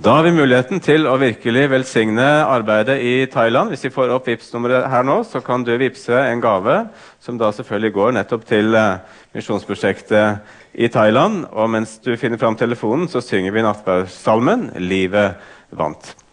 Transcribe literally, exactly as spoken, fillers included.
Da har vi muligheten til å virkelig velsigne arbeidet i Thailand. Hvis vi får opp Vipps-nummeret her nå, så kan du vipse en gave, som da selvfølgelig går nettopp til eh, misjonsprosjektet i Thailand. Og mens du finner fram telefonen, så synger vi nattverdssalmen «Livet vant».